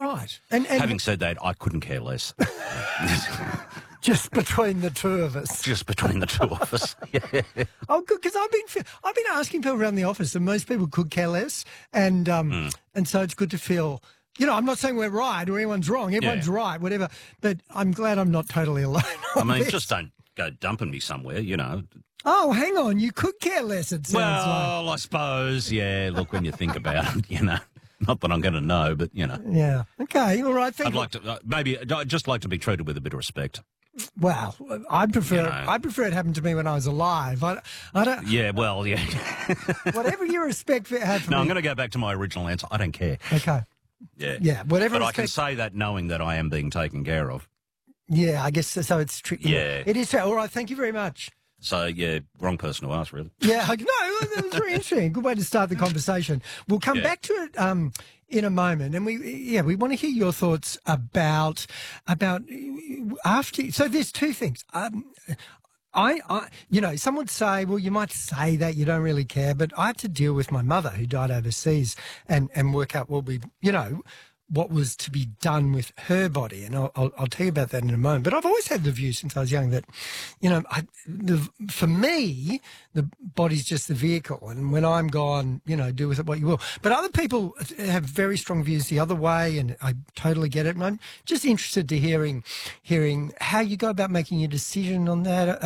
Right. And Having said that, I couldn't care less. just between the two of us. Just between the two of us. Yeah. Oh, good, because I've been asking people around the office, and most people could care less, and so it's good to feel. You know, I'm not saying we're right or anyone's wrong. Everyone's right, whatever. But I'm glad I'm not totally alone. I mean, just don't go dumping me somewhere, you know. Oh, hang on. You could care less, it sounds like. Well, I suppose, yeah. Look, when you think about it, you know. Not that I'm going to know, but, you know. Yeah. Okay, all right. I'd like to, I'd just like to be treated with a bit of respect. Well, I prefer You know. I prefer it happened to me when I was alive. I don't. Yeah, well, yeah. Whatever your respect for have for No, me. I'm going to go back to my original answer. I don't care. Okay. Yeah. Yeah. Whatever. But I can respect, say that knowing that I am being taken care of. Yeah, I guess so. It's tricky. Yeah. It is. All right. Thank you very much. So, yeah, wrong person to ask, really. Yeah. No, that was very interesting. Good way to start the conversation. We'll come back to it in a moment, and we want to hear your thoughts about after. So there's two things. Some would say, well, you might say that you don't really care, but I had to deal with my mother who died overseas and work out what was to be done with her body. And I'll tell you about that in a moment. But I've always had the view since I was young that, you know, for me, the body's just the vehicle. And when I'm gone, you know, do with it what you will. But other people have very strong views the other way, and I totally get it. And I'm just interested to hearing how you go about making your decision on that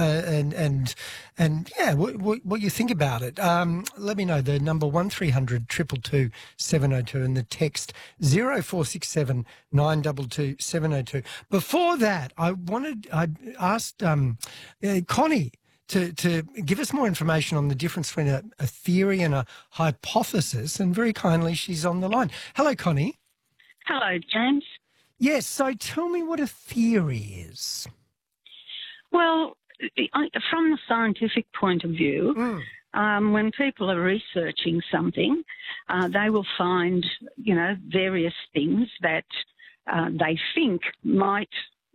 what you think about it. Let me know. The number 1300 222 702 and the text 0467 922 702. Before that, I asked Connie to give us more information on the difference between a theory and a hypothesis, and very kindly she's on the line. Hello, Connie. Hello, James. Yes, so tell me what a theory is. Well, from the scientific point of view, when people are researching something, they will find, you know, various things that they think might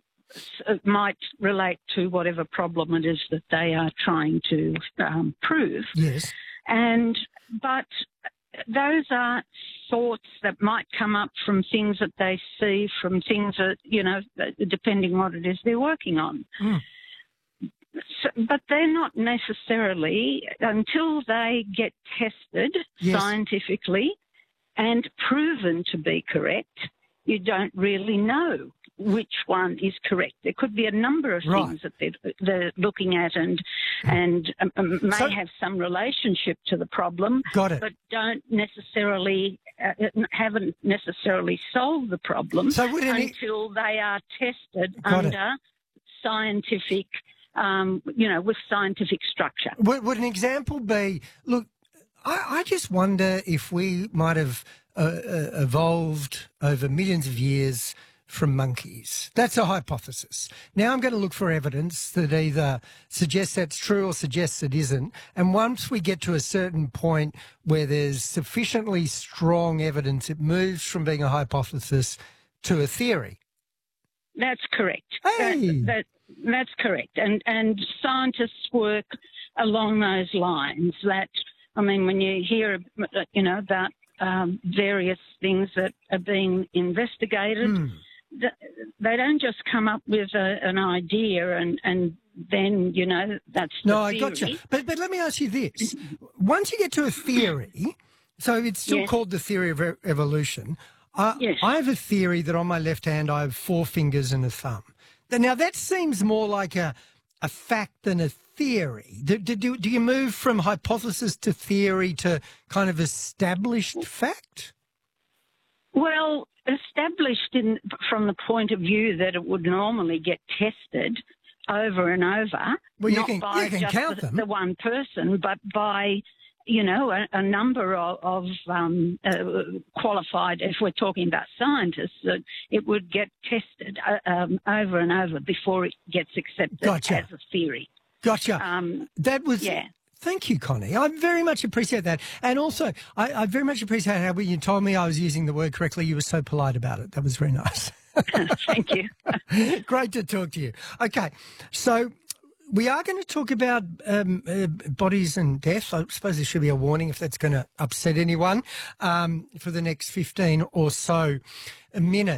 relate to whatever problem it is that they are trying to prove. Yes. But those are thoughts that might come up from things that they see, from things that, you know, depending what it is they're working on. So, but they're not necessarily, until they get tested scientifically and proven to be correct, you don't really know which one is correct. There could be a number of things that they're looking at and may have some relationship to the problem, but don't necessarily haven't necessarily solved the problem until they are tested under scientific. With scientific structure. Would an example be, look, I just wonder if we might have evolved over millions of years from monkeys. That's a hypothesis. Now I'm going to look for evidence that either suggests that's true or suggests it isn't. And once we get to a certain point where there's sufficiently strong evidence, it moves from being a hypothesis to a theory. That's correct. Hey. That's correct. And scientists work along those lines. When you hear, you know, about various things that are being investigated, they don't just come up with an idea and then, you know, that's the theory. I got you. But let me ask you this. Once you get to a theory, so it's still called the theory of evolution, I have a theory that on my left hand I have 4 fingers and a thumb. Now, that seems more like a fact than a theory. Do you move from hypothesis to theory to kind of established fact? Well, established from the point of view that it would normally get tested over and over, not by just count them. The one person, but by, you know, a number of qualified, if we're talking about scientists, that it would get tested over and over before it gets accepted as a theory. Gotcha. That was... Thank you, Connie. I very much appreciate that. And also, I very much appreciate how when you told me I was using the word correctly, you were so polite about it. That was very nice. Thank you. Great to talk to you. Okay, so we are going to talk about bodies and death. I suppose there should be a warning if that's going to upset anyone for the next 15 or so minutes.